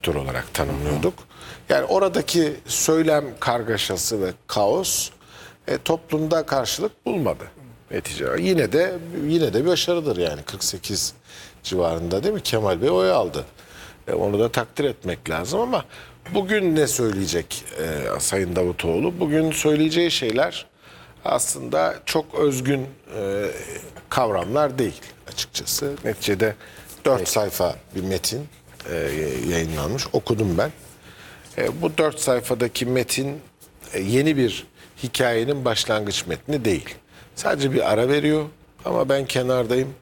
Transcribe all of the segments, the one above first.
olarak tanımlıyorduk. Yani oradaki söylem kargaşası ve kaos toplumda karşılık bulmadı netice. Yine de bir başarıdır yani 48 civarında değil mi? Kemal Bey oy aldı. Onu da takdir etmek lazım ama bugün ne söyleyecek Sayın Davutoğlu? Bugün söyleyeceği şeyler aslında çok özgün kavramlar değil açıkçası. Neticede 4 sayfa bir metin yayınlanmış. Okudum ben. Bu 4 sayfadaki metin yeni bir hikayenin başlangıç metni değil. Sadece bir ara veriyor ama ben kenardayım.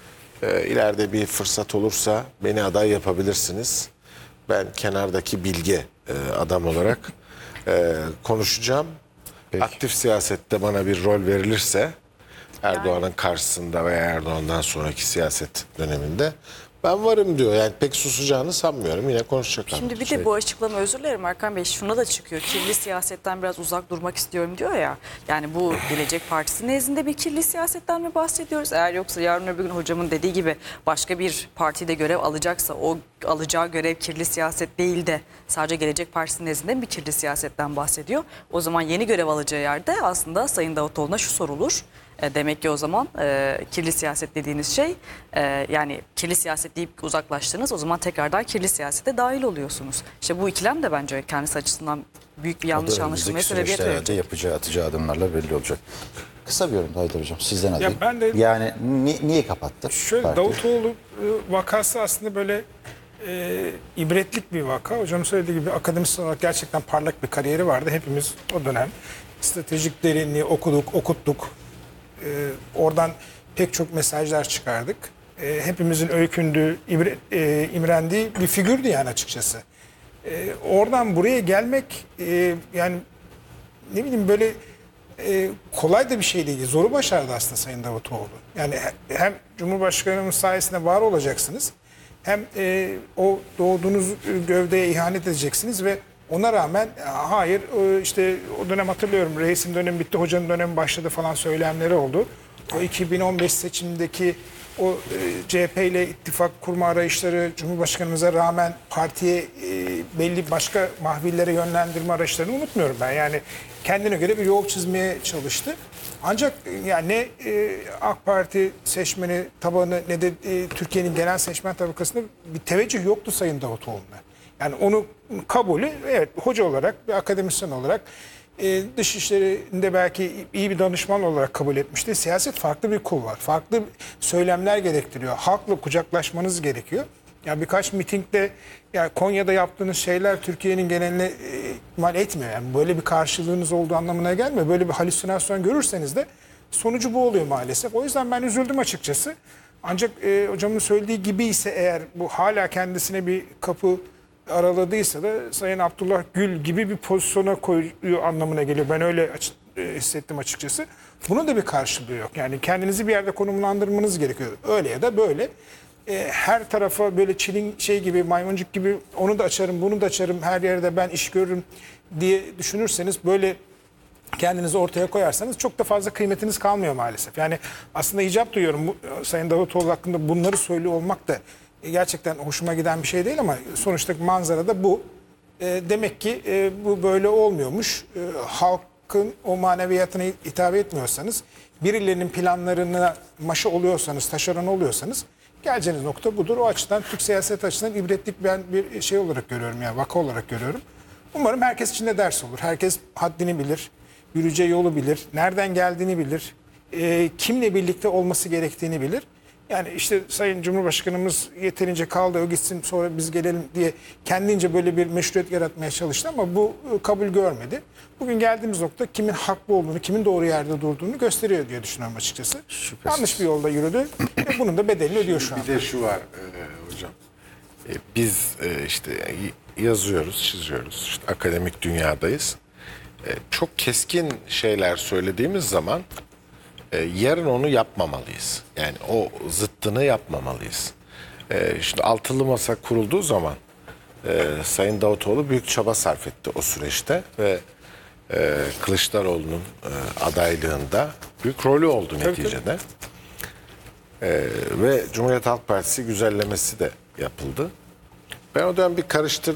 İleride bir fırsat olursa beni aday yapabilirsiniz. Ben kenardaki bilge adam olarak konuşacağım. Peki. Aktif siyasette bana bir rol verilirse Erdoğan'ın karşısında veya Erdoğan'dan sonraki siyaset döneminde ben varım diyor. Yani pek susacağını sanmıyorum. Yine konuşacak. Şimdi bir de bu açıklama, özür dilerim Erkan Bey, şuna da çıkıyor. Kirli siyasetten biraz uzak durmak istiyorum diyor ya. Yani bu Gelecek Partisi nezdinde bir kirli siyasetten mi bahsediyoruz? Eğer yoksa yarın öbür gün hocamın dediği gibi başka bir partide görev alacaksa o alacağı görev kirli siyaset değil de sadece Gelecek Partisi nezdinde bir kirli siyasetten bahsediyor. O zaman yeni görev alacağı yerde aslında Sayın Davutoğlu'na şu sorulur. Demek ki o zaman kirli siyaset dediğiniz şey yani kirli siyaset deyip uzaklaştınız, o zaman tekrardan kirli siyasete dahil oluyorsunuz. İşte bu ikilem de bence kendisi açısından büyük bir yanlış anlaşılmaya sebebiyet verecek. Yapacağı, atacağı adımlarla belli olacak. Kısa bir yorum Haydar Hocam, sizden alayım. Ya ben de yani niye kapattı? şöyle parti? Davutoğlu vakası aslında böyle ibretlik bir vaka. Hocam söylediği gibi akademisyen olarak gerçekten parlak bir kariyeri vardı. Hepimiz o dönem stratejik derinliği okuduk, okuttuk. Oradan pek çok mesajlar çıkardık. Hepimizin öykündüğü, imrendiği bir figürdü yani açıkçası. Oradan buraya gelmek yani ne bileyim böyle kolay da bir şey değil. Zoru başardı aslında Sayın Davutoğlu. Yani hem Cumhurbaşkanımız sayesinde var olacaksınız, hem o doğduğunuz gövdeye ihanet edeceksiniz ve ona rağmen hayır işte o dönem hatırlıyorum, reisin dönemi bitti, hocanın dönemi başladı falan söylemleri oldu. O 2015 seçimindeki o CHP ile ittifak kurma arayışları, Cumhurbaşkanımıza rağmen partiye belli başka mahvillere yönlendirme arayışlarını unutmuyorum ben. Yani kendine göre bir yol çizmeye çalıştı. Ancak yani ne AK Parti seçmeni tabanı ne de Türkiye'nin genel seçmen tabakasında bir teveccüh yoktu Sayın Davutoğlu'na. Yani onu kabulü, evet, hoca olarak, bir akademisyen olarak, dışişlerinde belki iyi bir danışman olarak kabul etmişti. Siyaset farklı bir kul var. Farklı söylemler gerektiriyor. Halkla kucaklaşmanız gerekiyor. Yani birkaç mitingde, yani Konya'da yaptığınız şeyler Türkiye'nin geneline mal etmiyor. Yani böyle bir karşılığınız olduğu anlamına gelmiyor. Böyle bir halüsinasyon görürseniz de sonucu bu oluyor maalesef. O yüzden ben üzüldüm açıkçası. Ancak hocamın söylediği gibi ise eğer bu hala kendisine bir kapı araladıysa da Sayın Abdullah Gül gibi bir pozisyona koyuyor anlamına geliyor. Ben öyle hissettim açıkçası. Bunun da bir karşılığı yok. Yani kendinizi bir yerde konumlandırmanız gerekiyor. Öyle ya da böyle. Her tarafa böyle çilin şey gibi, maymuncuk gibi onu da açarım, bunu da açarım, her yerde ben iş görürüm diye düşünürseniz, böyle kendinizi ortaya koyarsanız çok da fazla kıymetiniz kalmıyor maalesef. Yani aslında icap duyuyorum Sayın Davutoğlu hakkında bunları söylüyor olmak da gerçekten hoşuma giden bir şey değil ama sonuçta manzara da bu. Demek ki bu böyle olmuyormuş. Halkın o maneviyatına hitap etmiyorsanız, birilerinin planlarına maşa oluyorsanız, taşeron oluyorsanız geleceğiniz nokta budur. O açıdan Türk siyaset açısından ibretlik ben bir şey olarak görüyorum, yani vaka olarak görüyorum. Umarım herkes için de ders olur. Herkes haddini bilir, yürüyeceği yolu bilir, nereden geldiğini bilir, kimle birlikte olması gerektiğini bilir. Yani işte Sayın Cumhurbaşkanımız yeterince kaldı, o gitsin sonra biz gelelim diye kendince böyle bir meşruiyet yaratmaya çalıştı ama bu kabul görmedi. Bugün geldiğimiz nokta kimin haklı olduğunu, kimin doğru yerde durduğunu gösteriyor diye düşünüyorum açıkçası. Şüphesiz. Yanlış bir yolda yürüdü ve bunun da bedelini ödüyor şu an. Bir de şu var hocam. Biz işte yazıyoruz, çiziyoruz. İşte akademik dünyadayız. Çok keskin şeyler söylediğimiz zaman yarın onu yapmamalıyız. Yani o zıttını yapmamalıyız. Şimdi altılı masa kurulduğu zaman Sayın Davutoğlu büyük çaba sarf etti o süreçte ve Kılıçdaroğlu'nun adaylığında büyük rolü oldu neticede. Ve Cumhuriyet Halk Partisi güzellemesi de yapıldı. Ben o dönem bir karıştırdım.